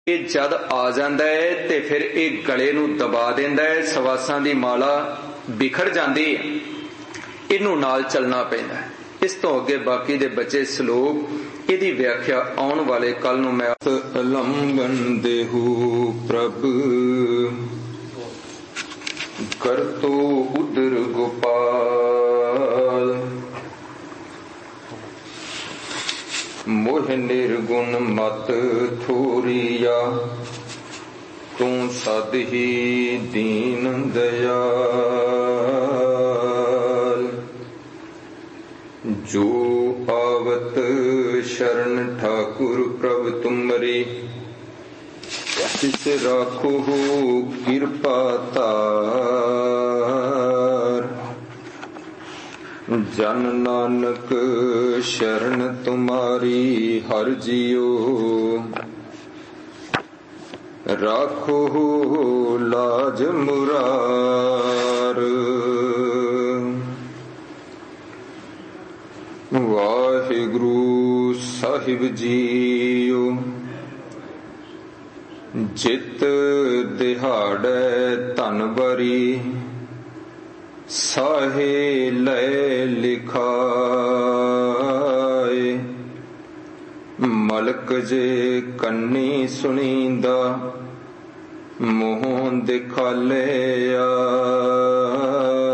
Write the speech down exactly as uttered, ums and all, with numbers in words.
ਇਹ ਜਦ ਆ ਜਾਂਦਾ ਹੈ ਤੇ ਫਿਰ ਇਹ ਗਲੇ ਨੂੰ ਦਬਾ ਦਿੰਦਾ ਹੈ, ਸਵਾਸਾਂ ਦੀ ਮਾਲਾ ਬਿਖਰ ਜਾਂਦੀ ਹੈ, ਇਹਨੂੰ ਨਾਲ ਚੱਲਣਾ ਪੈਂਦਾ ਹੈ। ਇਸ ਤੋਂ ਅੱਗੇ ਬਾਕੀ ਦੇ ਬਚੇ ਸ਼ਲੋਕ ਇਹਦੀ ਵਿਆਖਿਆ ਆਉਣ ਵਾਲੇ ਕੱਲ ਨੂੰ ਮੈਂ ਅਲੰਬਨ ਦੇਹੂ ਪ੍ਰਭ ਕਰਤੋ ਉਦਰ ਗੋਪਾਲ ਮੋਹ ਨਿਰਗੁਣ ਮਤ ਥੋਰੀਆ ਤੂੰ ਸਦ ਹੀ ਦੀਨ ਦਇਆਲ ਜੋ ਆਵਤ ਸ਼ਰਨ ਠਾਕੁਰ ਪ੍ਰਭ ਤੁਮਰੀ ਤਿਸ ਰਾਖੋ ਕਿਰਪਾ ਧਾਰ ਜਨ ਨਾਨਕ ਸ਼ਰਨ ਤੁਮਾਰੀ ਹਰ ਜੀਓ ਰਾਖੋ ਲਾਜ ਮੁਰਾਰ। ਵਾਹਿਗੁਰੂ ਸਾਹਿਬ ਜੀਓ ਜਿਤ ਦਿਹਾੜੈ ਧਨ ਬਰੀ ਸਾਹੇ ਲੈ ਲਿਖਾਏ ਮਲਕ ਜੇ ਕੰਨੀ ਸੁਣੀਂਦਾ ਮੂੰਹ ਦਿਖਾਲੇ ਆਏ